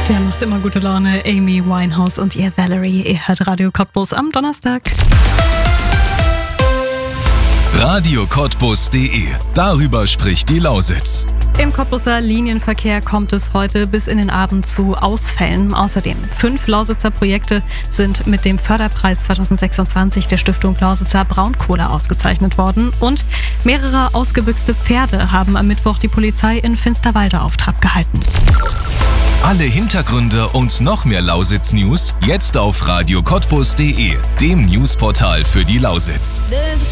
Der macht immer gute Laune. Amy Winehouse und ihr Valerie. Ihr hört Radio Cottbus am Donnerstag. radiocottbus.de. Darüber spricht die Lausitz. Im Cottbuser Linienverkehr kommt es heute bis in den Abend zu Ausfällen. Außerdem 5 Lausitzer Projekte sind mit dem Förderpreis 2026 der Stiftung Lausitzer Braunkohle ausgezeichnet worden. Und mehrere ausgebüxte Pferde haben am Mittwoch die Polizei in Finsterwalde auf Trab gehalten. Alle Hintergründe und noch mehr Lausitz-News jetzt auf radiocottbus.de, dem Newsportal für die Lausitz.